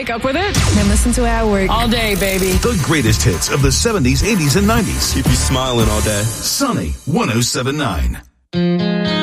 wake up with it and listen to it at work. all day, baby. The greatest hits of the 70s, 80s, and 90s. Keep you smiling all day. Sunny 107.9.